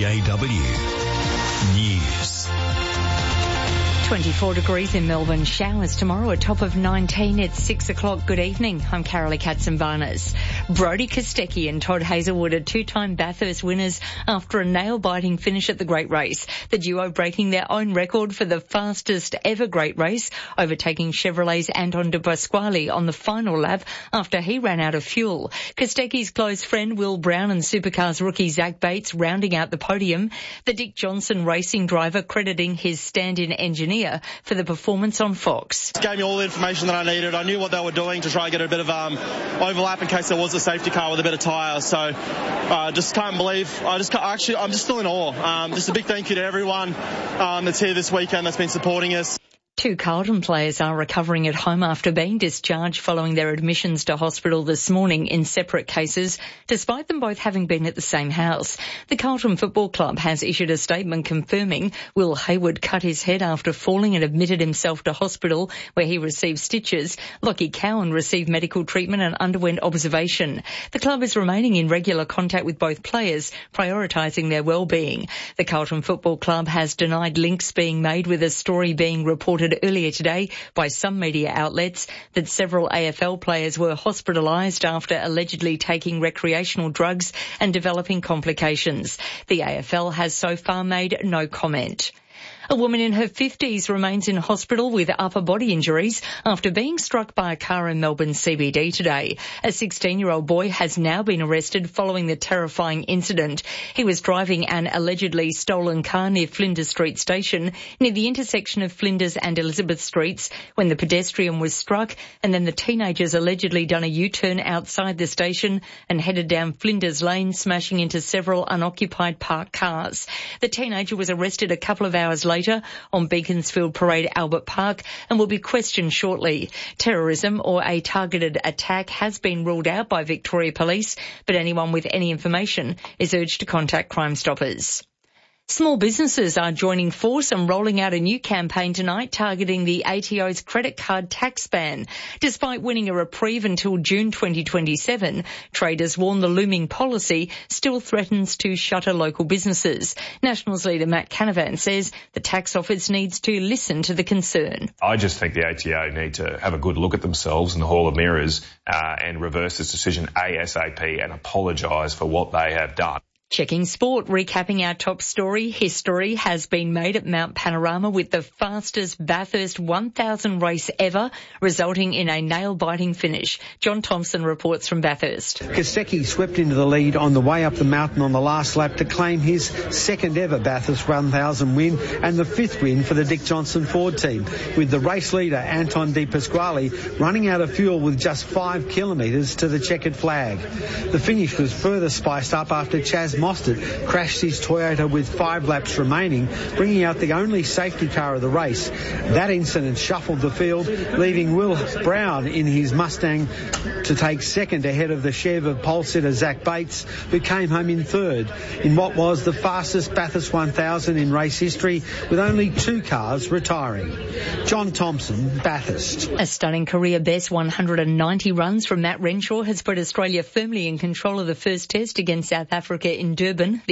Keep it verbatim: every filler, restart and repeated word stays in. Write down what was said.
C A W News. twenty-four degrees in Melbourne. Showers tomorrow, a top of nineteen at six o'clock. Good evening. I'm Carolee Katzenbarnes. Brodie Kostecki and Todd Hazelwood are two-time Bathurst winners after a nail-biting finish at the Great Race. The duo breaking their own record for the fastest ever Great Race, overtaking Chevrolet's Anton de Pasquale on the final lap after he ran out of fuel. Kostecki's close friend Will Brown and Supercars rookie Zach Bates rounding out the podium. The Dick Johnson racing driver crediting his stand-in engineer for the performance on Fox. It gave me all the information that I needed. I knew what they were doing to try and get a bit of um, overlap in case there was a safety car with a bit of tyre. So I uh, just can't believe, I just can't, actually, I'm just still in awe. Um, just a big thank you to everyone um, that's here this weekend that's been supporting us. Two Carlton players are recovering at home after being discharged following their admissions to hospital this morning in separate cases, despite them both having been at the same house. The Carlton Football Club has issued a statement confirming Will Hayward cut his head after falling and admitted himself to hospital where he received stitches. Lockie Cowan received medical treatment and underwent observation. The club is remaining in regular contact with both players, prioritising their well-being. The Carlton Football Club has denied links being made with a story being reported earlier today by some media outlets that several A F L players were hospitalised after allegedly taking recreational drugs and developing complications. The A F L has so far made no comment. A woman in her fifties remains in hospital with upper body injuries after being struck by a car in Melbourne C B D today. A sixteen-year-old boy has now been arrested following the terrifying incident. He was driving an allegedly stolen car near Flinders Street Station, near the intersection of Flinders and Elizabeth Streets, when the pedestrian was struck, and then the teenagers allegedly done a U-turn outside the station and headed down Flinders Lane, smashing into several unoccupied parked cars. The teenager was arrested a couple of hours later later on Beaconsfield Parade Albert Park and will be questioned shortly. Terrorism or a targeted attack has been ruled out by Victoria Police, but anyone with any information is urged to contact Crime Stoppers. Small businesses are joining force and rolling out a new campaign tonight targeting the A T O's credit card tax ban. Despite winning a reprieve until June twenty twenty-seven, traders warn the looming policy still threatens to shutter local businesses. Nationals leader Matt Canavan says the tax office needs to listen to the concern. I just think the A T O need to have a good look at themselves in the Hall of Mirrors uh, and reverse this decision ASAP and apologise for what they have done. Checking sport, recapping our top story, history has been made at Mount Panorama with the fastest Bathurst one thousand race ever, resulting in a nail-biting finish. John Thompson reports from Bathurst. Kostecki swept into the lead on the way up the mountain on the last lap to claim his second ever Bathurst one thousand win and the fifth win for the Dick Johnson Ford team, with the race leader Anton de Pasquale running out of fuel with just five kilometres to the checkered flag. The finish was further spiced up after Chaz Mostert crashed his Toyota with five laps remaining, bringing out the only safety car of the race. That incident shuffled the field, leaving Will Brown in his Mustang to take second ahead of the Chev of pole sitter Zach Bates, who came home in third in what was the fastest Bathurst one thousand in race history, with only two cars retiring. John Thompson, Bathurst. A stunning career best one hundred ninety runs from Matt Renshaw has put Australia firmly in control of the first test against South Africa in Durban.